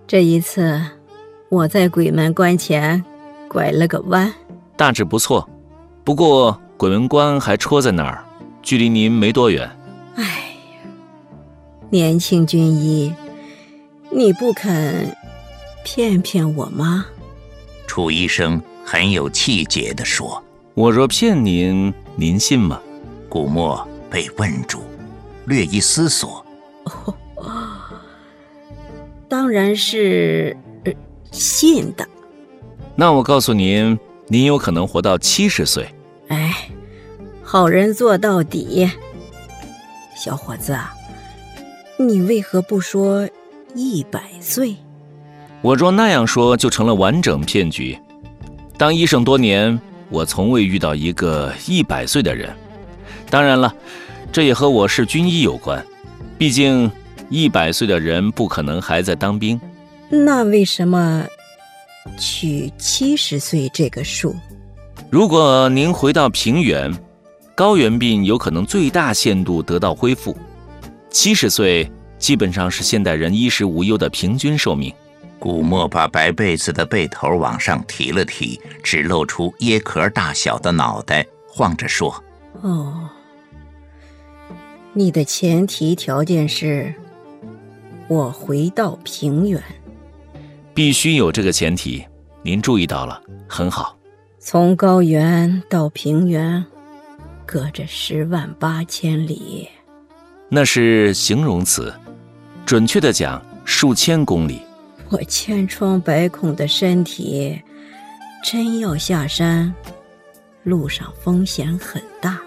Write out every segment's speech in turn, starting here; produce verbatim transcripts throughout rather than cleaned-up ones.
这一次我在鬼门关前拐了个弯。 大致不错，不过鬼门关还戳在那儿，距离您没多远。 哎呀，年轻军医，你不肯骗骗我吗？ 楚医生很有气节地说。 我若骗您，您信吗？ 古墨被问住，略一思索。 哦，当然是、呃、信的。 那我告诉您，您有可能活到七十岁。 哎，好人做到底。小伙子啊，你为何不说一百岁？ 我若那样说，就成了完整骗局。当医生多年，我从未遇到一个一百岁的人。当然了，这也和我是军医有关，毕竟一百岁的人不可能还在当兵。 那为什么取七十岁这个数？ 如果您回到平原，高原病有可能最大限度得到恢复。七十岁基本上是现代人衣食无忧的平均寿命。 古墨把白被子的被头往上提了提，只露出椰壳大小的脑袋，晃着说： 哦，你的前提条件是我回到平原。 必须有这个前提，您注意到了，很好。 从高原到平原，隔着十万八千里。 那是形容词，准确的讲，数千公里。 我千疮百孔的身体，真要下山，路上风险很大。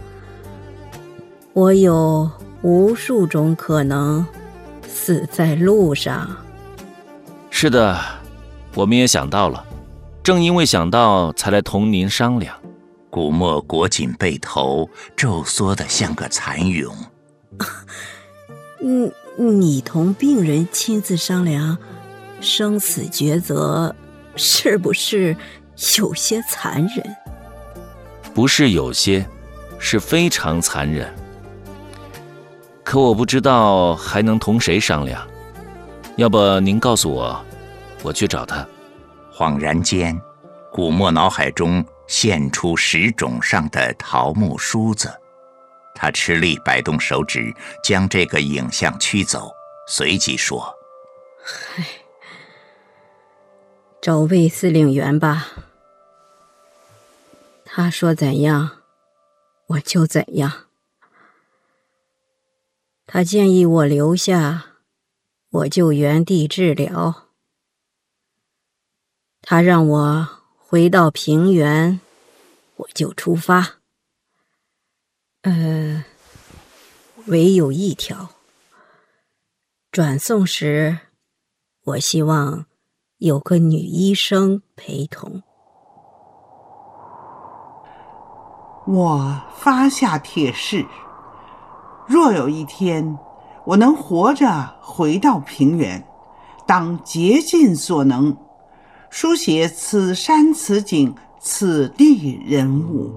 我有无数种可能死在路上。 是的，我们也想到了，正因为想到，才来同您商量。 古墨裹紧背头，皱缩得像个蚕蛹。 嗯，你同病人亲自商量生死抉择，是不是有些残忍？ 不是有些，是非常残忍。可我不知道还能同谁商量，要不您告诉我，我去找他。 恍然间，古墨脑海中现出石冢上的桃木梳子，他吃力摆动手指，将这个影像驱走，随即说： 唉，找魏司令员吧，他说怎样，我就怎样。他建议我留下，我就原地治疗。他让我回到平原，我就出发。呃，唯有一条，转送时，我希望有个女医生陪同。 我发下铁誓，若有一天我能活着回到平原，当竭尽所能书写此山此景此地人物。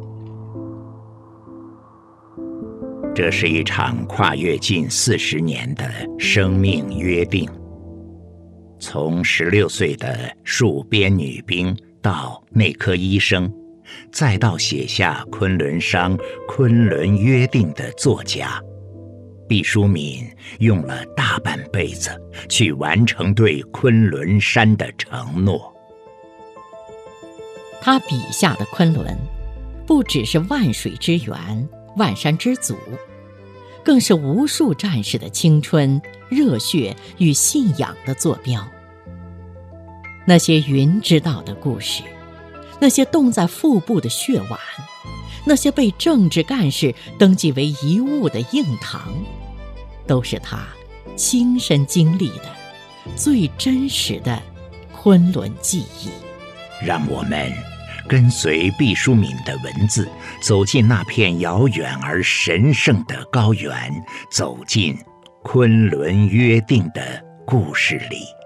这是一场跨越近四十年的生命约定。从十六岁的戍边女兵到内科医生，再到写下《昆仑商》《昆仑约定》的作家，毕淑敏用了大半辈子去完成对昆仑山的承诺。 他笔下的昆仑，不只是万水之源、万山之祖，更是无数战士的青春、热血与信仰的坐标。那些云知道的故事，那些冻在腹部的血碗，那些被政治干事登记为遗物的硬糖，都是他亲身经历的最真实的昆仑记忆。 让我们跟随毕淑敏的文字，走进那片遥远而神圣的高原，走进昆仑约定的故事里。